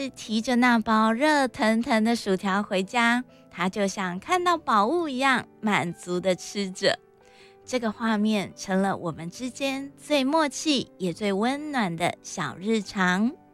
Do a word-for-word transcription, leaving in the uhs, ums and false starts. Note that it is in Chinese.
子提着那包热腾腾的薯条回家，他就像看到宝物一样，满足的吃着。这个画面成了我们之间最默契也最温暖的小日常。